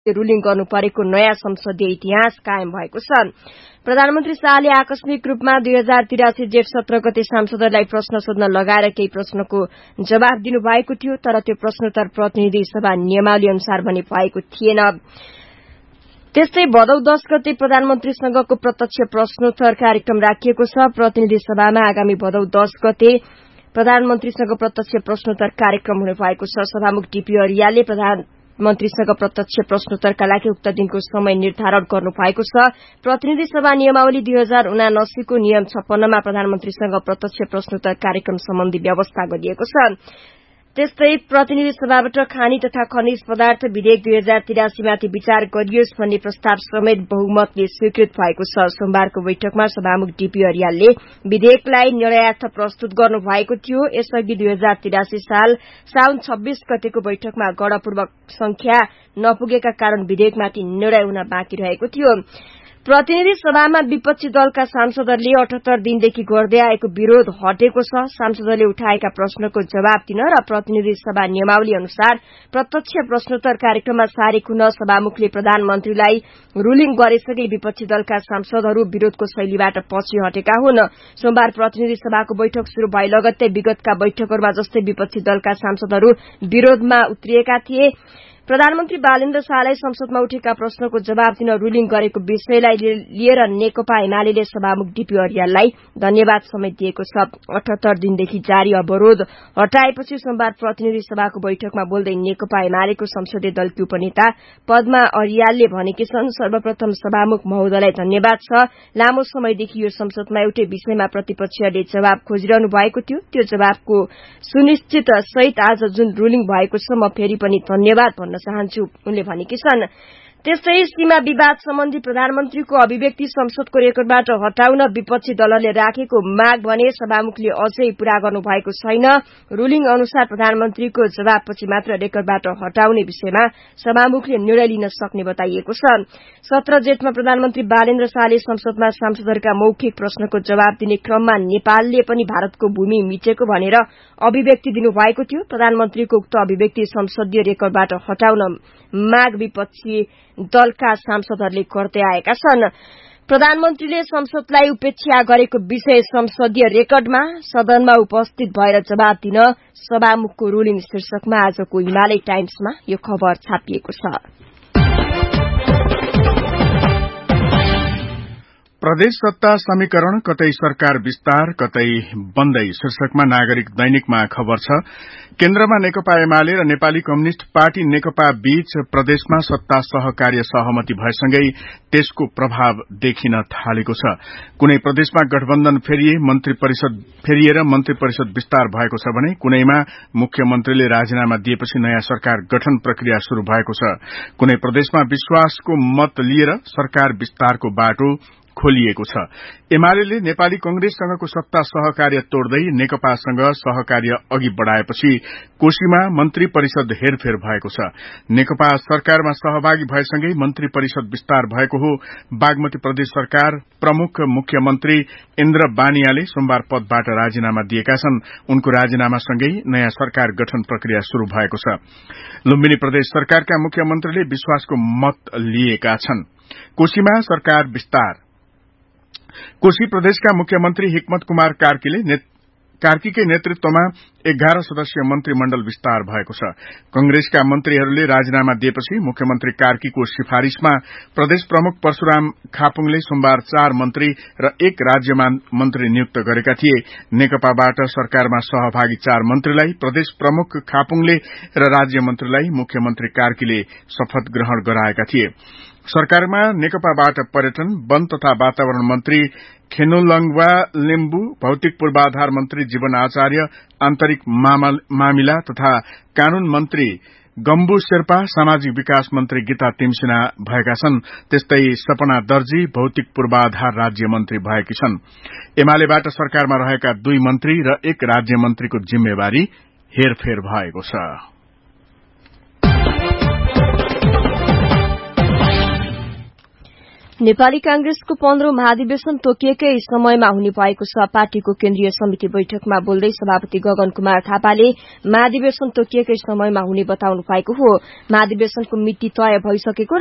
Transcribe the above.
Ruling गर्नु परेको नयाँ संसदीय इतिहास कायम भएको छ। प्रधानमन्त्री शाहले आकस्मिक रूपमा 2083 जेठ 17 गते सांसदहरूलाई प्रश्न सोध्न लगाएर केही प्रश्नको जवाब दिनुभएको थियो, तर त्यो प्रश्नोत्तर प्रतिनिधि सभा नियमावली अनुसार भने भएको थिएन। त्यस्तै भदौ 10 गते प्रधानमन्त्रीसँगको प्रत्यक्ष प्रश्नोत्तर कार्यक्रम राखिएको छ। प्रतिनिधि सभामा आगामी भदौ 10 गते प्रधानमन्त्रीसँग प्रत्यक्ष प्रश्नोत्तर कार्यक्रम हुने भएको छ। सभामुख डीपी अर्यालले प्रधानमन्त्रीसँग प्रत्यक्ष प्रश्नोत्तरका लागि उक्त दिनको समय निर्धारण गर्नु भएको छ। प्रतिनिधि सभा नियमावली 2079 को नियम 56 मा प्रधानमन्त्रीसँग प्रत्यक्ष प्रश्नोत्तर कार्यक्रम सम्बन्धी व्यवस्था गरिएको छ। त्यस्तै प्रतिनिधि सभाबाट खानी तथा खनिज पदार्थ विधेयक 2083 माथि विचार गरियोस् भन्ने प्रस्ताव समेत बहुमतले स्वीकृत भएको छ। सोमबारको बैठकमा सभामुख डीपी अर्यालले विधेयकलाई निर्णयार्थ प्रस्तुत गर्नु भएको थियो। यसअघि 2083 साल साउन 26 गतेको बैठकमा गणपूर्वक संख्या नपुगेका कारण विधेयकमाथि निर्णय हुन बाँकी रहेको थियो। प्रतिनिधि सभामा विपक्षी दलका सांसदहरूले 78 दिनदेखि गर्दै आएको विरोध हटेको छ। सांसदहरूले उठाएका प्रश्नको जवाब दिन र प्रतिनिधि सभा नियमावली अनुसार प्रत्यक्ष प्रश्नोत्तर कार्यक्रममा सारेक हुन सभामुखले प्रधानमन्त्रीलाई रुलिङ गरेसँगै विपक्षी दलका सांसदहरू विरोधको शैलीबाट पछि हटेका हुन्। सोमबार प्रतिनिधि सभाको बैठक शुरू भए लगत्तै विगतका बैठकहरूमा जस्तै विपक्षी दलका सांसदहरू विरोधमा उत्रिएका थिए। प्रधानमन्त्री बालेन्द्र शाहलाई संसदमा उठेका प्रश्नको जवाब दिन रुलिङ गरेको विषयलाई लिएर नेकपा एमाले सभामुख डीपी अर्याललाई धन्यवाद समेत दिएको छ। 78 दिनदेखि जारी अवरोध हटाएपछि सोमबार प्रतिनिधि सभाको बैठकमा बोल्दै नेकपा एमालेको संसदीय दलकी उपनेता पद्मा अर्यालले भनेकी छन्, सर्वप्रथम सभामुख महोदयलाई धन्यवाद छ। लामो समयदेखि यो संसदमा एउटै विषयमा प्रतिपक्षीहरूले जवाब खोजिरहनु भएको थियो। त्यो जवाबको सुनिश्चित सहित आज जुन रुलिङ भएको छ, म फेरि पनि धन्यवाद भन्न चाहन्छु, उनले भनेकी छन्। त्यस्तै सीमा विवाद सम्बन्धी प्रधानमन्त्रीको अभिव्यक्ति संसदको रेकर्डबाट हटाउन विपक्षी दलहरूले राखेको माग भने सभामुखले अझै पूरा गर्नु भएको छैन। रुलिङ अनुसार प्रधानमन्त्रीको जवाबपछि मात्र रेकर्डबाट हटाउने विषयमा सभामुखले निर्णय लिन सक्ने बताइएको छ। 17 जेठमा प्रधानमन्त्री बालेन्द्र शाहले संसदमा सांसदहरूका मौखिक प्रश्नको जवाब दिने क्रममा नेपालले पनि भारतको भूमि मिचेको भनेर अभिव्यक्ति दिनुभएको थियो। प्रधानमन्त्रीको उक्त अभिव्यक्ति संसदीय रेकर्डबाट हटाउन माग विपक्षी दलका सांसदहरूले गर्दै आएका छन्। प्रधानमन्त्रीले संसदलाई उपेक्षा गरेको विषय संसदीय रेकर्डमा सदनमा उपस्थित भएर जवाब दिन सभामुखको रुलिङ शीर्षकमा आजको हिमालय टाइम्समा यो खबर छापिएको छ। प्रदेश सत्ता समीकरण कतै सरकार विस्तार कतै बन्दै शीर्षकमा नागरिक दैनिकमा खबर छ। केन्द्रमा नेकपा एमाले र नेपाली कम्युनिष्ट पार्टी नेकपा बीच प्रदेशमा सत्ता सहकार्य सहमति भएसँगै त्यसको प्रभाव देखिन थालेको छ। कुनै प्रदेशमा गठबन्धन फेरिएर मन्त्री परिषद विस्तार भएको छ भने कुनैमा मुख्यमन्त्रीले राजीनामा दिएपछि नयाँ सरकार गठन प्रक्रिया शुरू भएको छ। कुनै प्रदेशमा विश्वासको मत लिएर सरकार विस्तारको बाटो खोलिएको छ। एमाले नेपाली कंग्रेससँगको सत्ता सहकार्य तोड्दै नेकपासँग सहकार्य अघि बढ़ाएपछि कोशीमा मन्त्री परिषद हेरफेर भएको छ। नेकपा सरकारमा सहभागी भएसँगै मन्त्री परिषद विस्तार भएको हो। बागमती प्रदेश सरकार प्रमुख मुख्यमन्त्री इन्द्र बानियाले सोमबार पदबाट राजीनामा दिएका छन्। उनको राजीनामासँगै नयाँ सरकार गठन प्रक्रिया शुरू भएको छ। लुम्बिनी प्रदेश सरकारका मुख्यमन्त्रीले विश्वासको मत लिएका छन्। कोशीमा सरकार विस्तार। कोशी प्रदेशका मुख्यमन्त्री हिक्मत कुमार कार्कीकै नेतृत्वमा 11 सदस्यीय मन्त्रीमण्डल विस्तार भएको छ। कंग्रेसका मन्त्रीहरूले राजीनामा दिएपछि मुख्यमन्त्री कार्कीको सिफारिशमा प्रदेश प्रमुख परशुराम खापुङले सोमबार 4 मन्त्री र 1 राज्य मन्त्री नियुक्त गरेका थिए। नेकपाबाट सरकारमा सहभागी 4 मन्त्रीलाई प्रदेश प्रमुख खापुङले र राज्य मन्त्रीलाई मुख्यमन्त्री कार्कीले शपथ ग्रहण गराएका थिए। सरकारमा नेकपाबाट पर्यटन, वन तथा वातावरण मन्त्री खेनुलङ्वा लिम्बु, भौतिक पूर्वाधार मन्त्री जीवन आचार्य, आन्तरिक मामिला तथा कानून मन्त्री गम्बु शेर्पा, सामाजिक विकास मन्त्री गीता तिमसिना भएका छन्। त्यस्तै सपना दर्जी भौतिक पूर्वाधार राज्य मन्त्री भएकी छन्। एमालेबाट सरकारमा रहेका 2 मन्त्री र 1 राज्य मन्त्रीको जिम्मेवारी हेरफेर भएको छ। नेपाली कांग्रेसको 15औं महाधिवेशन तोकिएकै समयमा हुने भएको छ। पार्टीको केन्द्रीय समिति बैठकमा बोल्दै सभापति गगन कुमार थापाले महाधिवेशन तोकिएकै समयमा हुने बताउनु भएको हो। महाधिवेशनको मिति तय भइसकेको